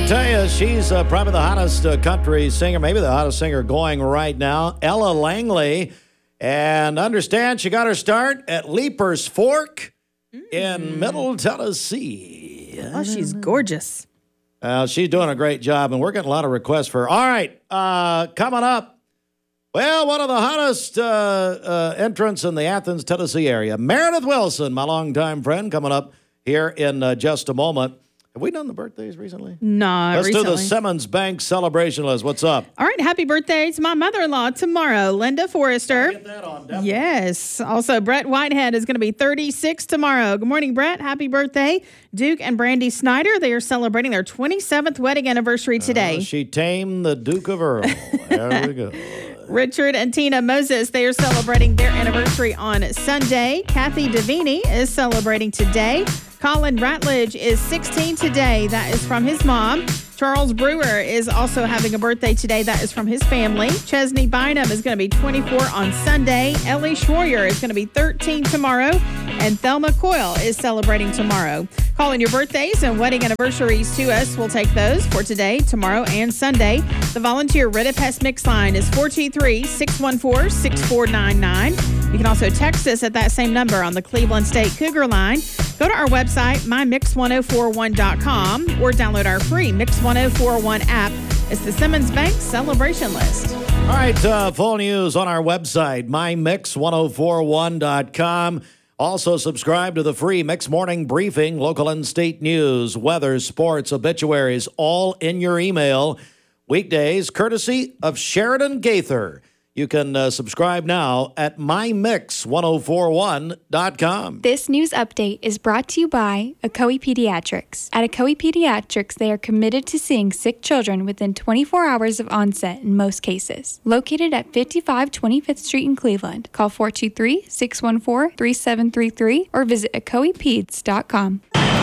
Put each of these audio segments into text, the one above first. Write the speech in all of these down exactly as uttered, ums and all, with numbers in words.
tell you, she's uh, probably the hottest uh, country singer, maybe the hottest singer going right now, Ella Langley. And understand she got her start at Leaper's Fork mm. in Middle Tennessee. Oh, she's gorgeous. Uh, she's doing a great job, and we're getting a lot of requests for her. All right, uh, coming up, well, one of the hottest uh, uh, entrants in the Athens, Tennessee area, Meredith Wilson, my longtime friend, coming up here in uh, just a moment. Have we done the birthdays recently? No, Let's recently. do the Simmons Bank celebration list. What's up? All right, happy birthday to my mother-in-law tomorrow, Linda Forrester. Get that on, definitely. Yes. Also, Brett Whitehead is going to be thirty-six tomorrow. Good morning, Brett. Happy birthday. Duke and Brandy Snyder, they are celebrating their twenty-seventh wedding anniversary today. Uh, she tamed the Duke of Earl. There we go. Richard and Tina Moses, they are celebrating their anniversary on Sunday. Kathy Davini is celebrating today. Colin Ratledge is sixteen today. That is from his mom. Charles Brewer is also having a birthday today. That is from his family. Chesney Bynum is going to be twenty-four on Sunday. Ellie Schroyer is going to be thirteen tomorrow. And Thelma Coyle is celebrating tomorrow. Call in your birthdays and wedding anniversaries to us. We'll take those for today, tomorrow, and Sunday. The volunteer Ridipest Mix line is four two three, six one four, six four nine nine. You can also text us at that same number on the Cleveland State Cougar line. Go to our website, my mix ten forty-one dot com, or download our free Mix ten forty-one app. It's the Simmons Bank celebration list. All right, uh, full news on our website, my mix ten forty-one dot com. Also, subscribe to the free Mix Morning Briefing, local and state news, weather, sports, obituaries, all in your email. Weekdays, courtesy of Sheridan Gaither. You can uh, subscribe now at my mix ten forty-one dot com. This news update is brought to you by Ocoee Pediatrics. At Ocoee Pediatrics, they are committed to seeing sick children within twenty-four hours of onset in most cases. Located at fifty-five twenty-fifth Street in Cleveland. Call four two three, six one four, three seven three three or visit ocoee peds dot com.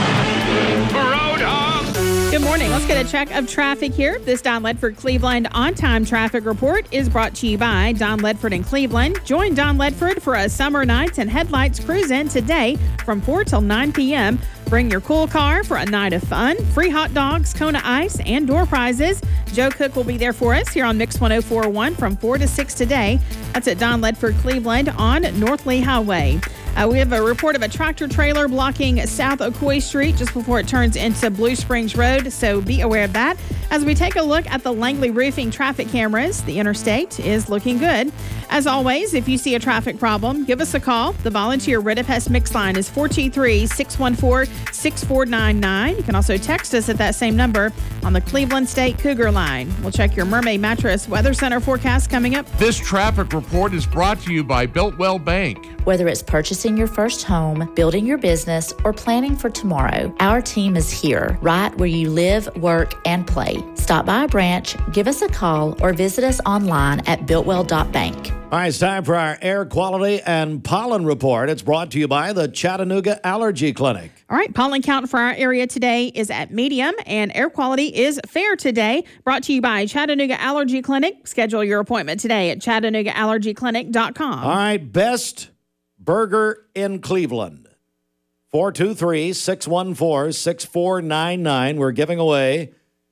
Good morning. Let's get a check of traffic here. This Don Ledford Cleveland on-time traffic report is brought to you by Don Ledford in Cleveland. Join Don Ledford for a summer nights and headlights cruise in today from four till nine p.m. Bring your cool car for a night of fun. Free hot dogs, Kona Ice, and door prizes. Joe Cook will be there for us here on Mix ten forty-one from four to six today. That's at Don Ledford Cleveland on North Lee Highway. Uh, we have a report of a tractor trailer blocking South Ocoee Street just before it turns into Blue Springs Road, so be aware of that. As we take a look at the Langley Roofing traffic cameras, the interstate is looking good. As always, if you see a traffic problem, give us a call. The volunteer Ridipest Mix line is four two three, six one four, six four nine nine. You can also text us at that same number on the Cleveland State Cougar line. We'll check your Mermaid Mattress Weather Center forecast coming up. This traffic report is brought to you by Builtwell Bank. Whether it's purchasing your first home, building your business, or planning for tomorrow, our team is here, right where you live, work, and play. Stop by a branch, give us a call, or visit us online at builtwell dot bank. All right, it's time for our air quality and pollen report. It's brought to you by the Chattanooga Allergy Clinic. All right, pollen count for our area today is at medium, and air quality is fair today. Brought to you by Chattanooga Allergy Clinic. Schedule your appointment today at chattanooga allergy clinic dot com. All right, best burger in Cleveland. four two three, six one four, six four nine nine. We're giving away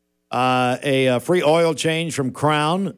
uh, a, a free oil change from Crown.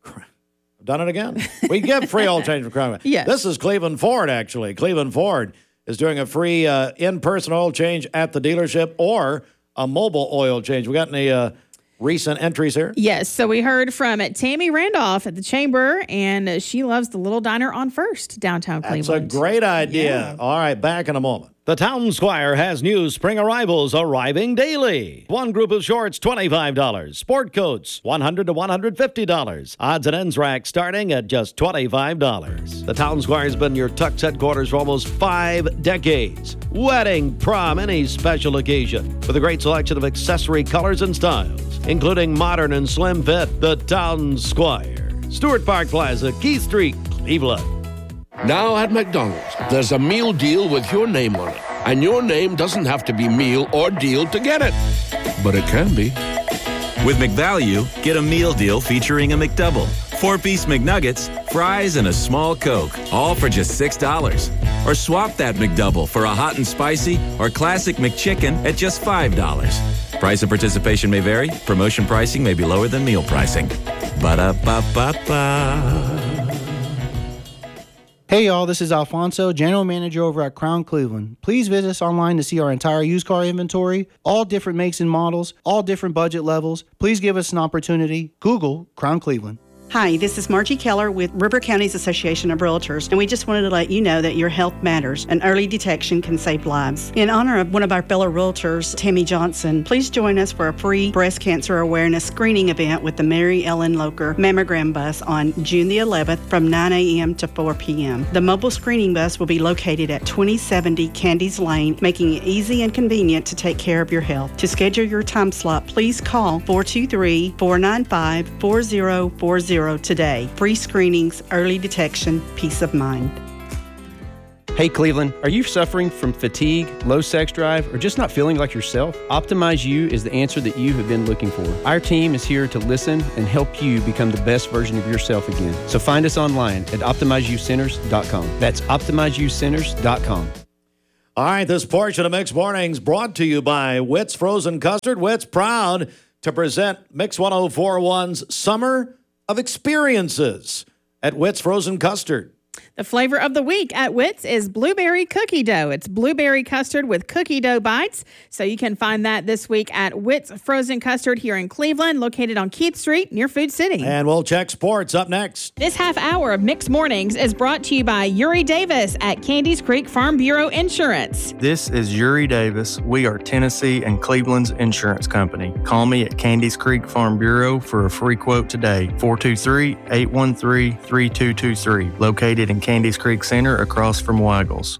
I've done it again. We give free oil change from Crown. Yes. This is Cleveland Ford, actually. Cleveland Ford is doing a free uh, in-person oil change at the dealership or a mobile oil change. We got any uh, recent entries here? Yes. So we heard from Tammy Randolph at the Chamber, and she loves the Little Diner on First, downtown Cleveland. That's a great idea. Yeah. All right, back in a moment. The Town Squire has new spring arrivals arriving daily. One group of shorts, twenty-five dollars. Sport coats, one hundred dollars to one hundred fifty dollars. Odds and ends rack starting at just twenty-five dollars. The Town Squire has been your Tux headquarters for almost five decades. Wedding, prom, any special occasion. With a great selection of accessory colors and styles, including modern and slim fit. The Town Squire. Stewart Park Plaza, Keith Street, Cleveland. Now at McDonald's, there's a meal deal with your name on it. And your name doesn't have to be meal or deal to get it. But it can be. With McValue, get a meal deal featuring a McDouble, four-piece McNuggets, fries, and a small Coke, all for just six dollars. Or swap that McDouble for a hot and spicy or classic McChicken at just five dollars. Price and participation may vary. Promotion pricing may be lower than meal pricing. Ba-da-ba-ba-ba. Hey y'all, this is Alfonso, General Manager over at Crown Cleveland. Please visit us online to see our entire used car inventory, all different makes and models, all different budget levels. Please give us an opportunity. Google Crown Cleveland. Hi, this is Margie Keller with River Counties Association of Realtors, and we just wanted to let you know that your health matters and early detection can save lives. In honor of one of our fellow realtors, Tammy Johnson, please join us for a free breast cancer awareness screening event with the Mary Ellen Locher mammogram bus on June the eleventh from nine a.m. to four p.m. The mobile screening bus will be located at twenty seventy Candies Lane, making it easy and convenient to take care of your health. To schedule your time slot, please call four two three, four nine five, four zero four zero today. Free screenings, early detection, peace of mind. Hey Cleveland, are you suffering from fatigue, low sex drive, or just not feeling like yourself? Optimize You is the answer that you have been looking for. Our team is here to listen and help you become the best version of yourself again. So find us online at optimize you centers dot com. That's optimize you centers dot com. All right, this portion of Mix Mornings brought to you by Witt's Frozen Custard. Witt's proud to present Mix ten forty-one's Summer of Experiences at Witt's Frozen Custard. The flavor of the week at Witt's is blueberry cookie dough. It's blueberry custard with cookie dough bites. So you can find that this week at Witt's Frozen Custard here in Cleveland, located on Keith Street near Food City. And we'll check sports up next. This half hour of Mixed Mornings is brought to you by Uri Davis at Candies Creek Farm Bureau Insurance. This is Uri Davis. We are Tennessee and Cleveland's insurance company. Call me at Candies Creek Farm Bureau for a free quote today. four two three, eight one three, three two two three. Located in Candies Creek Center across from Waggles.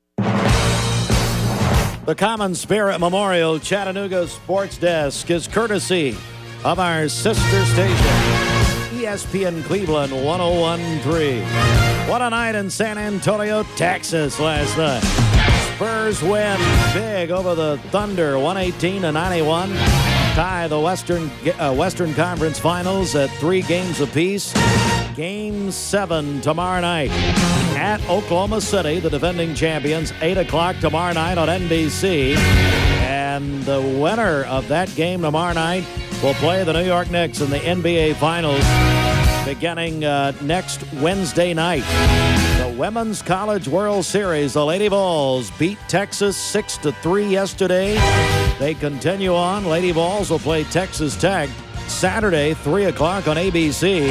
The Common Spirit Memorial Chattanooga Sports Desk is courtesy of our sister station, E S P N Cleveland one oh one point three. What a night in San Antonio, Texas last night. Spurs win big over the Thunder, one eighteen to ninety-one. Tie the Western uh, Western Conference Finals at three games apiece. Game seven tomorrow night at Oklahoma City, the defending champions, eight o'clock tomorrow night on N B C. And the winner of that game tomorrow night will play the New York Knicks in the N B A Finals beginning uh, next Wednesday night. The Women's College World Series, the Lady Vols beat Texas six to three yesterday. They continue on. Lady Vols will play Texas Tech Saturday, three o'clock on A B C.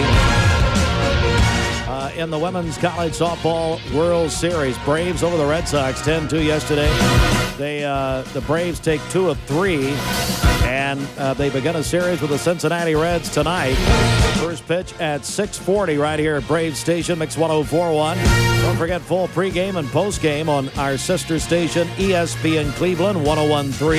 Uh, in the Women's College Softball World Series, Braves over the Red Sox, ten two yesterday. They uh, the Braves take two of three, and uh, they begin a series with the Cincinnati Reds tonight. First pitch at six forty right here at Braves Station, Mix ten forty-one. Don't forget full pregame and postgame on our sister station, E S P N Cleveland one oh one point three.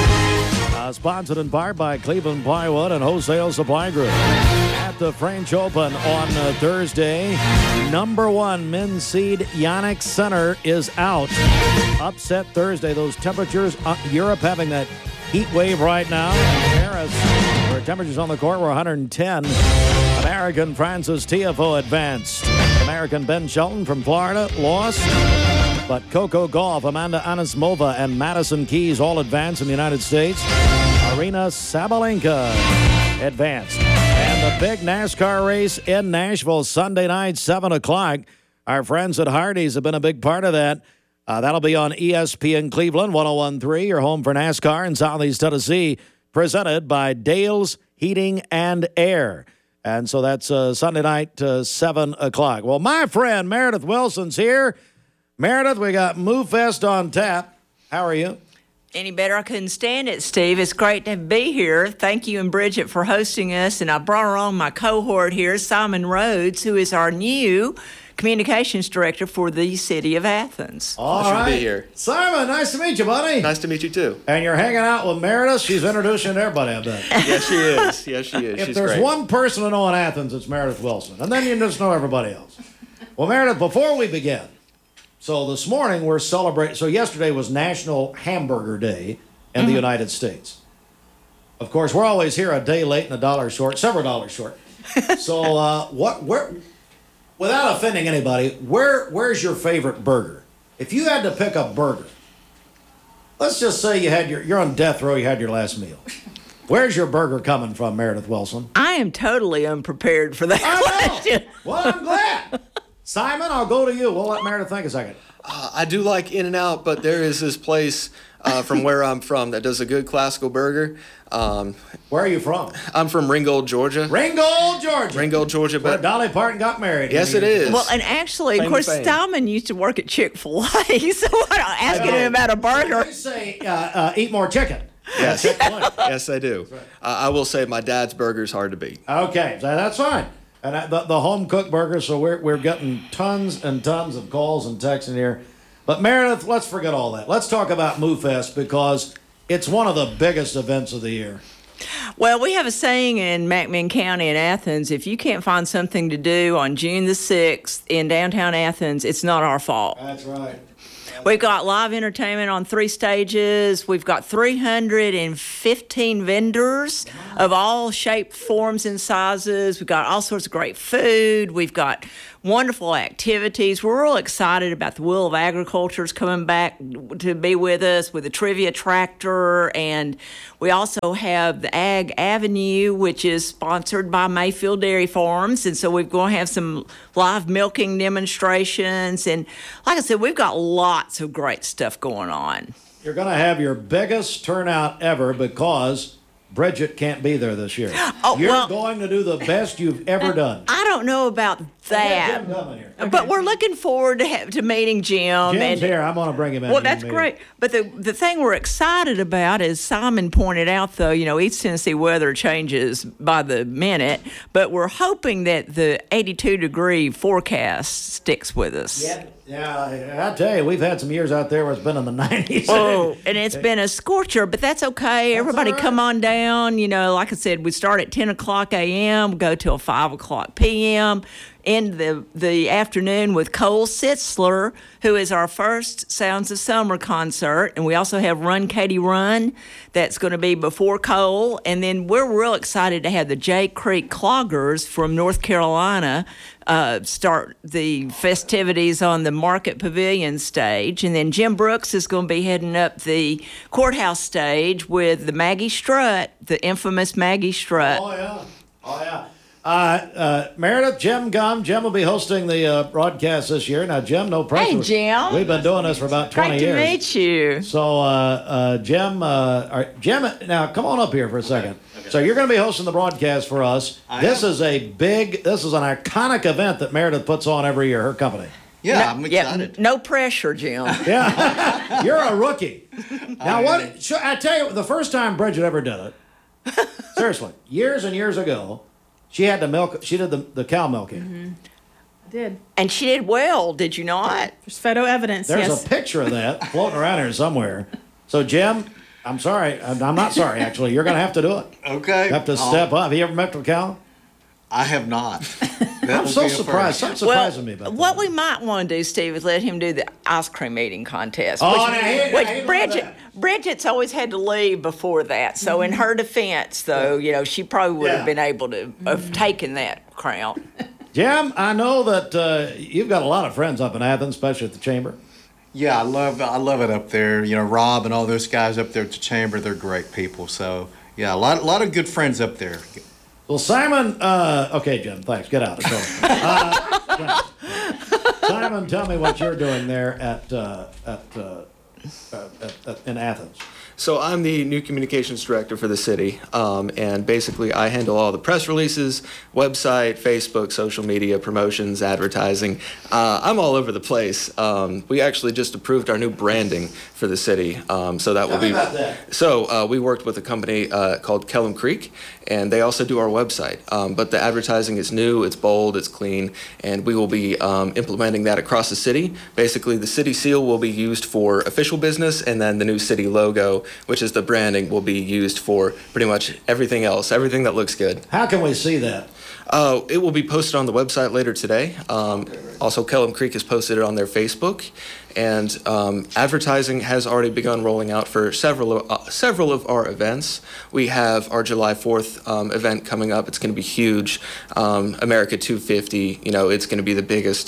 Uh, sponsored in part by Cleveland Plywood and Wholesale Supply Group. At the French Open on uh, Thursday, number one men's seed Yannick Sinner is out. Upset Thursday. Those temperatures, uh, Europe having that heat wave right now. Paris, where temperatures on the court were one hundred ten. American Francis Tiafoe advanced. American Ben Shelton from Florida lost. But Coco Gauff, Amanda Anisimova, and Madison Keys all advanced in the United States. Arina Sabalenka advanced. And the big NASCAR race in Nashville Sunday night, seven o'clock. Our friends at Hardee's have been a big part of that. Uh, that'll be on E S P N Cleveland one oh one point three, your home for NASCAR in Southeast Tennessee, presented by Dale's Heating and Air. And so that's uh, Sunday night, uh, seven o'clock. Well, my friend Meredith Wilson's here. Meredith, we got MooFest on tap. How are you? Any better? I couldn't stand it, Steve. It's great to be here. Thank you and Bridget for hosting us. And I brought along my cohort here, Simon Rhodes, who is our new communications director for the city of Athens. All Pleasure right. to be here. Simon, nice to meet you, buddy. Nice to meet you, too. And you're hanging out with Meredith. She's introducing everybody, I bet. Yes, she is. Yes, she is. If She's there's great. one person to know in Athens, it's Meredith Wilson. And then you just know everybody else. Well, Meredith, before we begin, so this morning we're celebrating, so yesterday was National Hamburger Day in mm-hmm. the United States. Of course, we're always here a day late and a dollar short, several dollars short. So uh, what, where, without offending anybody, where, where's your favorite burger? If you had to pick a burger, let's just say you had your, you're on death row, you had your last meal. Where's your burger coming from, Meredith Wilson? I am totally unprepared for that question. Well, I'm glad. Simon, I'll go to you. We'll let Meredith think a second. Uh, I do like In-N-Out, but there is this place uh, from where I'm from that does a good classical burger. Um, where are you from? I'm from Ringgold, Georgia. Ringgold, Georgia. Ringgold, Georgia. Where But Dolly Parton got married. yes, it is. Well, and actually, Fame of course, to fame. Stallman used to work at Chick-fil-A, so I'm asking him about a burger. They say uh, uh, eat more chicken. Yes, yes, I do. Uh, I will say my dad's burger is hard to beat. Okay, so that's fine. And I, the, the home cooked burger, so we're, we're getting tons and tons of calls and texts in here. But Meredith, let's forget all that. Let's talk about MooFest because it's one of the biggest events of the year. Well, we have a saying in McMinn County in Athens, if you can't find something to do on June the sixth in downtown Athens, it's not our fault. That's right. We've got live entertainment on three stages. We've got three hundred fifteen vendors of all shapes, forms, and sizes. We've got all sorts of great food. We've got wonderful activities. We're real excited about the Wheel of Agriculture's coming back to be with us with a trivia tractor. And we also have the Ag Avenue, which is sponsored by Mayfield Dairy Farms. And so we're going to have some live milking demonstrations. And like I said, we've got lots of great stuff going on. You're going to have your biggest turnout ever because Bridget can't be there this year. Oh, You're well, going to do the best you've ever done. I don't know about that, Jim coming here. but we're looking forward to have, to meeting Jim. Jim's and, here. I'm going to bring him in. Well, to that's the meeting. great. But the the thing we're excited about, as Simon pointed out, though, you know, East Tennessee weather changes by the minute, but we're hoping that the eighty-two degree forecast sticks with us. Yeah, yeah. I tell you, we've had some years out there where it's been in the nineties. Oh, and it's been a scorcher, but that's okay. That's Everybody all right. come on down. You know, like I said, we start at ten o'clock a.m., go till five o'clock p.m., in the, the afternoon with Cole Sitzler, who is our first Sounds of Summer concert. And we also have Run, Katie, Run. That's going to be before Cole. And then we're real excited to have the Jay Creek Cloggers from North Carolina uh, start the festivities on the Market Pavilion stage. And then Jim Brooks is going to be heading up the courthouse stage with the Maggie Strutt, the infamous Maggie Strutt. Oh, yeah. Oh, yeah. Uh, uh, Meredith, Jim Gum. Jim will be hosting the uh, broadcast this year. Now, Jim, no pressure. Hey, Jim. We've been doing this for about twenty Great years. to meet you. So, uh, uh, Jim, uh, all right, Jim, now come on up here for a second. Okay. Okay. So, you're going to be hosting the broadcast for us. I this am. is a big, this is an iconic event that Meredith puts on every year, her company. Yeah, no, I'm excited. Yeah, no pressure, Jim. Yeah, you're a rookie. Now, what? Should, I tell you, the first time Bridget ever did it, seriously, years and years ago, she had to milk. She did the, the cow milking. Mm-hmm. I did. And she did well, did you not? There's photo evidence. There's yes. a picture of that floating around here somewhere. So, Jim, I'm sorry. I'm I'm not sorry, actually. You're going to have to do it. Okay. You have to step up. Have you ever milked a cow? I have not. I'm so surprised. Something surprising me about that. What we might want to do, Steve, is let him do the ice cream eating contest. Oh, which, now he- which now he Bridget, that. Bridget's always had to leave before that. So in her defense, though, you know, she probably would Yeah. have been able to have taken that crown. Jim, I know that uh, you've got a lot of friends up in Athens, especially at the Chamber. Yeah, I love I love it up there. You know, Rob and all those guys up there at the Chamber, they're great people. So, yeah, a lot, a lot of good friends up there. Well, Simon, uh, okay, Jim, thanks. Get out. Uh, Simon, tell me what you're doing there at, uh, at, uh, uh, at, at in Athens. So I'm the new communications director for the city, um, and basically I handle all the press releases, website, Facebook, social media, promotions, advertising. Uh, I'm all over the place. Um, we actually just approved our new branding for the city, um, so that Tell will me be. about that. So uh, we worked with a company uh, called Kellum Creek, and they also do our website. Um, but the advertising is new, it's bold, it's clean, and we will be um, implementing that across the city. Basically, the city seal will be used for official business, and then the new city logo, which is the branding, will be used for pretty much everything else, everything that looks good. How can we see that? Uh, it will be posted on the website later today. Um, also, Kellum Creek has posted it on their Facebook, and um, advertising has already begun rolling out for several of, uh, several of our events. We have our July fourth um, event coming up. It's going to be huge. Um, America two fifty. You know, it's going to be the biggest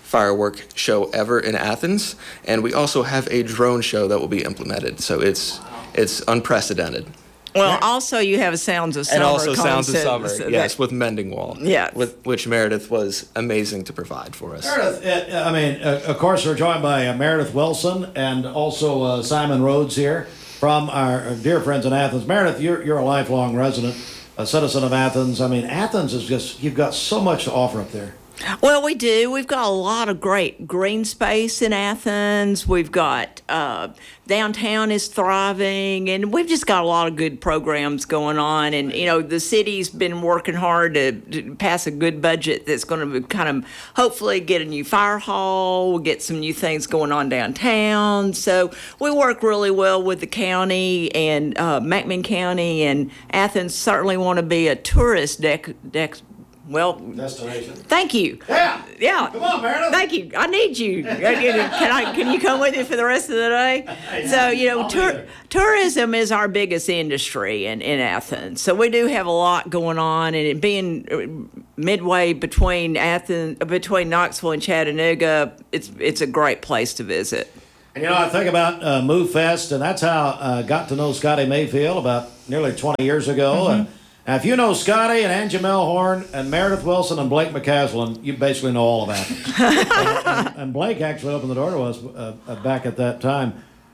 firework show ever in Athens, and we also have a drone show that will be implemented. So it's it's unprecedented. Well, also you have Sounds of Summer. And also Sounds of concept, Summer, so yes, that- with Mending Wall. Yes. With which Meredith was amazing to provide for us. Meredith, uh, I mean, uh, of course, we're joined by uh, Meredith Wilson and also uh, Simon Rhodes here from our uh, dear friends in Athens. Meredith, you're, you're a lifelong resident, a citizen of Athens. I mean, Athens is just, you've got so much to offer up there. Well, we do. We've got a lot of great green space in Athens. We've got uh, downtown is thriving, and we've just got a lot of good programs going on. And, you know, the city's been working hard to, to pass a good budget that's going to kind of hopefully get a new fire hall, we'll get some new things going on downtown. So we work really well with the county and uh, McMinn County, and Athens certainly want to be a tourist dec- dec- Well, destination. Thank you. Yeah. Yeah. Come on, Meredith. Thank you. I need you. Can I? Can you come with me for the rest of the day? So you know, tour, tourism is our biggest industry in, in Athens. So we do have a lot going on, and it being midway between Athens, between Knoxville and Chattanooga, it's it's a great place to visit. And, you know, I think about uh, Move Fest, and that's how I uh, got to know Scotty Mayfield about nearly twenty years ago. Mm-hmm. And, Now, if you know Scotty and Angie Melhorn and Meredith Wilson and Blake McCaslin, you basically know all of Athens. and, and, and Blake actually opened the door to us uh, uh, back at that time.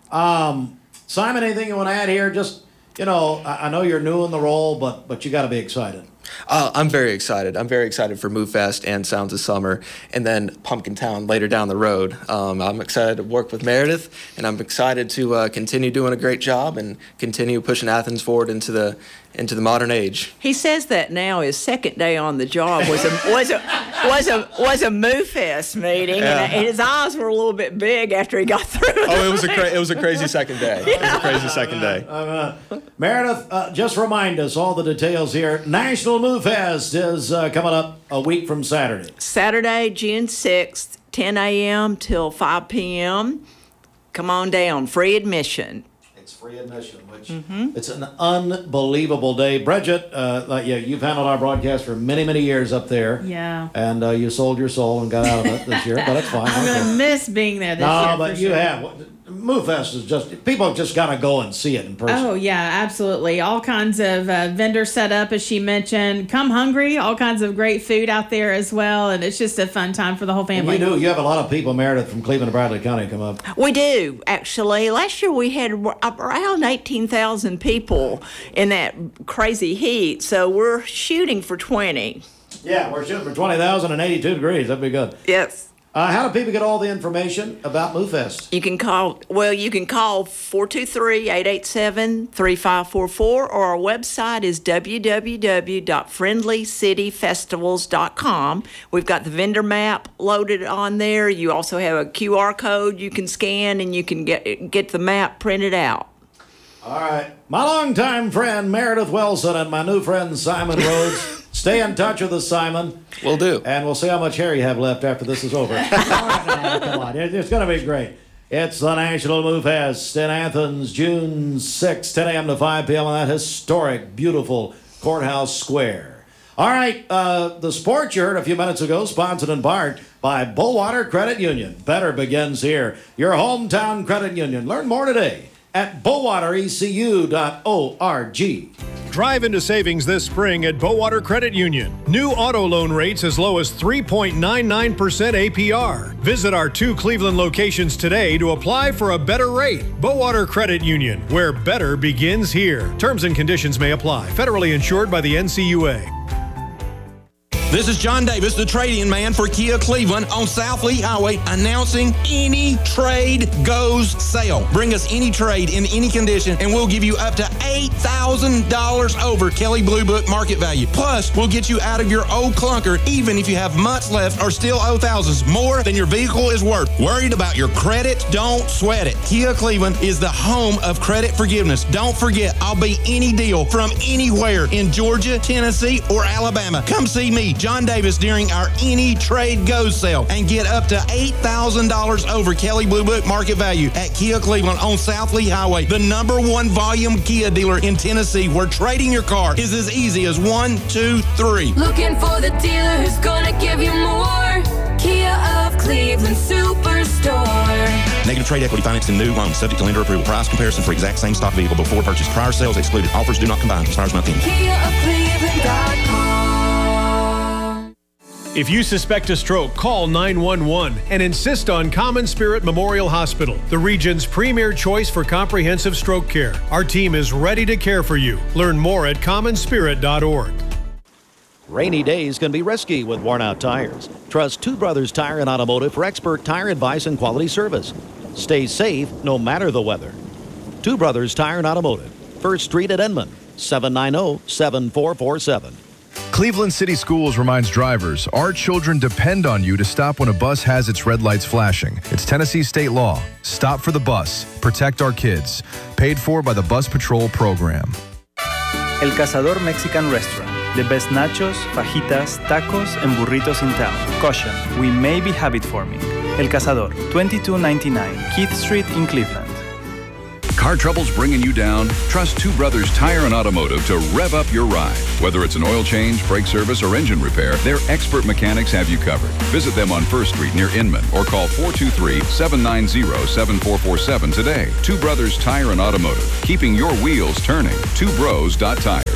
Um, Simon, anything you want to add here? Just, you know, I, I know you're new in the role, but but you got to be excited. Uh, I'm very excited. I'm very excited for Move Fest and Sounds of Summer, and then Pumpkin Town later down the road. Um, I'm excited to work with Meredith, and I'm excited to uh, continue doing a great job and continue pushing Athens forward into the into the modern age. He says that now his second day on the job was a was a was a was a Move Fest meeting, Yeah. and his eyes were a little bit big after he got through. Oh, it was a cra- it was a crazy second day. It was a crazy second day. Uh, Meredith, uh, just remind us all the details here. National Move Fest is uh, coming up a week from Saturday. Saturday, June sixth, ten a.m. till five p.m. Come on down, free admission. It's free admission, which Mm-hmm. it's an unbelievable day. Bridget, uh, like, yeah, you've handled our broadcast for many, many years up there. Yeah. And uh, you sold your soul and got out of it this year, but it's fine. I'm Okay. going to miss being there this no, year. but for you sure. have. Move Fest is just, people just got to go and see it in person. Oh, yeah, absolutely. All kinds of uh, vendors set up, as she mentioned. Come hungry, all kinds of great food out there as well. And it's just a fun time for the whole And family. you do. You have a lot of people, Meredith, from Cleveland and Bradley County come up. We do, actually. Last year we had around eighteen thousand people in that crazy heat, so we're shooting for twenty. Yeah, we're shooting for twenty thousand and eighty-two degrees. That'd be good. Yes. Uh, how do people get all the information about Move Fest? You can call, well, you can call four two three, eight eight seven, three five four four, or our website is w w w dot friendly city festivals dot com. We've got the vendor map loaded on there. You also have a Q R code you can scan, and you can get get the map printed out. All right. My longtime friend, Meredith Wilson, and my new friend, Simon Rhodes. Stay in touch with us, Simon. Will do. And we'll see how much hair you have left after this is over. All right, now, come on. It- It's going to be great. It's the National Move Fest in Athens, June sixth, ten a.m. to five p.m. on that historic, beautiful Courthouse Square. All right, uh, the sport you heard a few minutes ago, sponsored in part by Bullwater Credit Union. Better begins here. Your hometown credit union. Learn more today at bullwater e c u dot org. Drive into savings this spring at Bowater Credit Union. New auto loan rates as low as three point nine nine percent A P R. Visit our two Cleveland locations today to apply for a better rate. Bowater Credit Union, where better begins here. Terms and conditions may apply. Federally insured by the N C U A. This is John Davis, the trade-in man for Kia Cleveland on South Lee Highway, announcing Any Trade Goes sale. Bring us any trade in any condition, and we'll give you up to eight thousand dollars over Kelley Blue Book market value. Plus, we'll get you out of your old clunker, even if you have months left or still owe thousands more than your vehicle is worth. Worried about your credit? Don't sweat it. Kia Cleveland is the home of credit forgiveness. Don't forget, I'll be any deal from anywhere in Georgia, Tennessee, or Alabama. Come see me, John Davis, during our Any Trade Goes sale and get up to eight thousand dollars over Kelley Blue Book market value at Kia Cleveland on South Lee Highway, the number one volume Kia dealer in Tennessee, where trading your car is as easy as one, two, three. Looking for the dealer who's gonna give you more. Kia of Cleveland Superstore. Negative trade equity financing new loans subject to lender approval. Price comparison for exact same stock vehicle before purchase. Prior sales excluded. Offers do not combine. Expires not in. Kia of Cleveland dot com. If you suspect a stroke, call nine one one and insist on Common Spirit Memorial Hospital, the region's premier choice for comprehensive stroke care. Our team is ready to care for you. Learn more at common spirit dot org. Rainy days can be risky with worn-out tires. Trust Two Brothers Tire and Automotive for expert tire advice and quality service. Stay safe no matter the weather. Two Brothers Tire and Automotive, First Street at Enman, seven nine zero, seven four four seven. Cleveland City Schools reminds drivers, our children depend on you to stop when a bus has its red lights flashing. It's Tennessee state law. Stop for the bus. Protect our kids. Paid for by the Bus Patrol program. El Cazador Mexican Restaurant. The best nachos, fajitas, tacos, and burritos in town. Caution, we may be habit forming. El Cazador, twenty-two ninety-nine Keith Street in Cleveland. Car troubles bringing you down? Trust Two Brothers Tire and Automotive to rev up your ride. Whether it's an oil change, brake service, or engine repair, their expert mechanics have you covered. Visit them on First Street near Inman or call four two three, seven nine zero, seven four four seven today. Two Brothers Tire and Automotive, keeping your wheels turning. two bros dot tire.